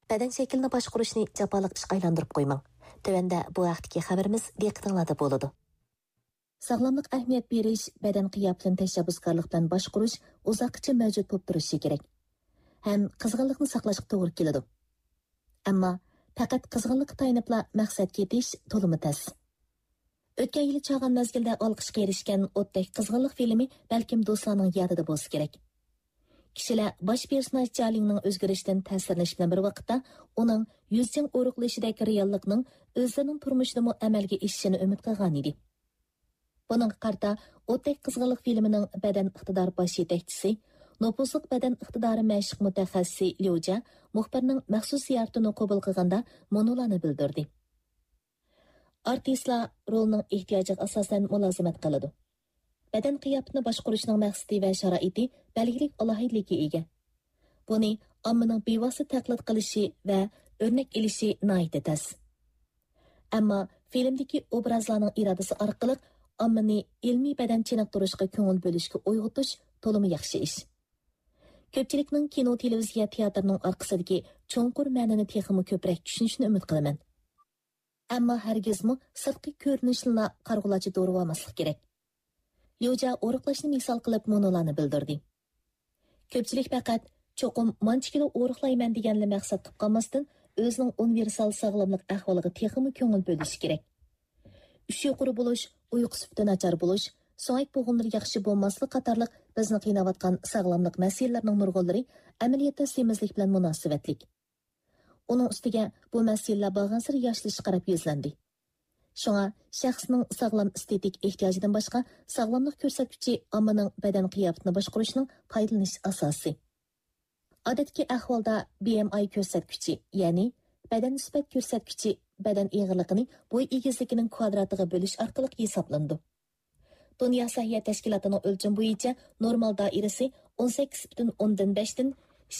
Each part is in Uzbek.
Bədən şəklini başquruşni japalıq işqa aylandırıb qoymang. Tövəndə bu vaqtdagi xəbərimiz diqqətingizdə bo'ladi. Sağlamlıq əhmiyyət beriş, bədən qiyafətini təşəbbüskarlıq bilan başquruş uzoqcha mavjud bo'lib turishi kerak. Ham qizg'inlikni saqlashga to'g'ri keladi. Ammo faqat qizg'inlikka tayanibla maqsadga yetish to'limi tas. O'tgan yili chag'an mezgilda olqishga erishgan O'tdek qizg'inlik filmi balkim do'stlarning yodida bo'lsa kerak. Kishilar bosh personaj Jalingning o'zgarishidan ta'sirlanish bilan bir vaqtda uning yuzchang o'riqlashidagi reallikning o'zlarining turmushini amalga oshishini umid qilgan edi. Buning qarta O'tdek qizg'inlik filmining badan iqtidor bosh yetakchisi, nopusliq badan iqtidori mashq mutaxassisi Lyoja muxbirning maxsus ziyoratini qabul qilganda monolarni bildirdi. Artistlar rolning ehtiyojiga asosan mulozimat qiladi. Bədən qiyafətini başquruşning maqsadi va sharoiti belgilik alohidlikka ega. Buni ommaning bevosita taqlid qilishi va o'rnak elishi nihoyatda tas. Ammo filmdagi obrazlarning irodasi orqali ommani ilmiy badan chiniqtirishga ko'ngil bo'lishga uyg'otish to'limi yaxshi ish. Ko'pchilikning kino, televiziya, teatrning orqasidagi cho'nqur ma'noni texmi ko'proq tushunishni umid qilaman. Ammo hargizmi sirtqi ko'rinishni qarg'ulachi do'rvamaslik kerak. Lyoja o'riqlashni misol qilib monolarni bildirdi. Ko'pchilik faqat cho'qim mancha kilo o'riqlayman deganli maqsad qilib qolmasdan o'zining universal sog'lomlik ahvoliga texmi ko'ngil bo'lishi kerak. Ish yuqori bo'lish, uyqu sifati nachar bo'lish, so'ngak bo'g'inlari yaxshi bo'lmaslik qatorliq bizni qiynayotgan sog'lomlik masalalarining nurg'unlari amaliyotda semizlik bilan munosabatlik. Uning ustiga bu masalalar bag'ansir yoshlish qarab yuzlandi. Шуңа шәхснең саглам эстетик ихтиҗаҗыдан башка сагламлык күрсәткече амманың бәдән кыяфәтен башкарышның файдаланыш асасы. Адәтки әхвалда BMI күрсәткече, ягъни бәдән нисбәт күрсәткече бәдән игърлыгын буй игезлегенең квадратыга бөлүш аркылы хисапланды. Дөнья сәхият тәшкилатының өлчәм буенча нормал даирәсе 18,5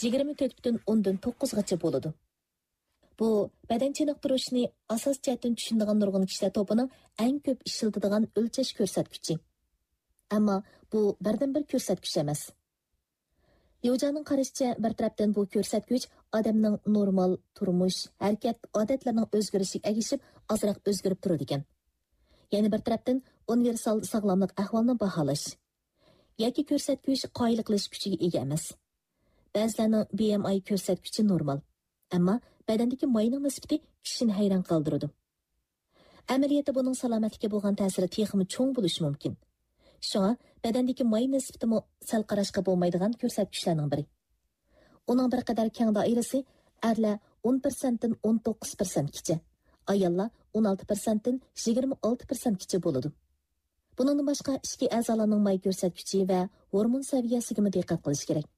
24,9 гача булады. Bu, bədən çiniqtirishni asos jihatdan tushunadigan nurg'un kishilar to'pining eng ko'p ishlatiladigan o'lchash ko'rsatkichi. Ammo bu birdan-bir ko'rsatkich emas. Lyojaning qarashicha, bir tarafdan bu ko'rsatkich odamning normal turmush, harakat, odatlarining o'zgarishiga ergishib, ozroq o'zgarib turadi ekan. Ya'ni bir tarafdan universal sog'lomlik ahvolini baholash. Yoki ko'rsatkich qoyil qilish kuchiga ega emas. Ba'zilarning BMI ko'rsatkichi normal. Ammo badandagi mayning nisbati kishini hayron qoldiradi. Amaliyotda buning salomatlikka bo'lgan ta'siri texmi cho'ng bo'lishi mumkin. Shunga badandagi may nisbati sal qarashga bo'lmaydigan ko'rsatkichlarning biri. Uning bir qadar keng doirasi erlar 10% dan 19% kicha, ayollar 16% dan 26% kicha bo'ladi. Buningdan boshqa ichki a'zolarning may ko'rsatkichi va hormon saviyasiga diqqat qilish kerak.